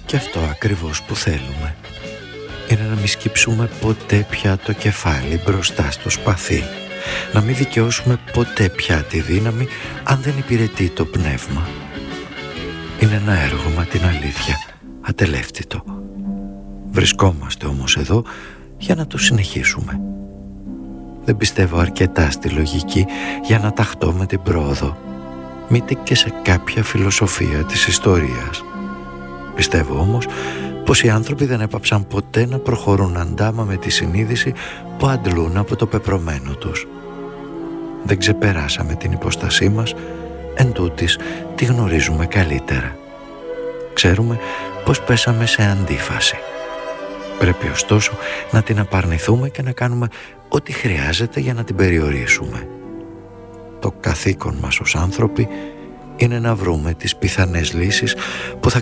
Και αυτό ακριβώς που θέλουμε είναι να μην σκύψουμε ποτέ πια το κεφάλι μπροστά στο σπαθί, να μην δικαιώσουμε ποτέ πια τη δύναμη αν δεν υπηρετεί το πνεύμα. Είναι ένα έργο, μα την αλήθεια, ατελεύτητο. Βρισκόμαστε όμως εδώ για να το συνεχίσουμε. Δεν πιστεύω αρκετά στη λογική για να ταχτώ με την πρόοδο, μήτε και σε κάποια φιλοσοφία της ιστορίας. Πιστεύω όμως πως οι άνθρωποι δεν έπαψαν ποτέ να προχωρούν αντάμα με τη συνείδηση που αντλούν από το πεπρωμένο τους. Δεν ξεπεράσαμε την υπόστασή μας, εν τούτης τη γνωρίζουμε καλύτερα. Ξέρουμε πως πέσαμε σε αντίφαση. Πρέπει ωστόσο να την απαρνηθούμε και να κάνουμε ό,τι χρειάζεται για να την περιορίσουμε. Το καθήκον μας ως άνθρωποι είναι να βρούμε τις πιθανές λύσεις που θα